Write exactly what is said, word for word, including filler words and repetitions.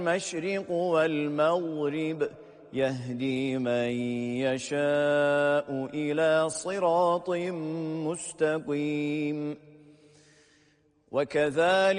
المشرق والمغرب يهدي من يشاء إلى صراط مستقيم وكذلك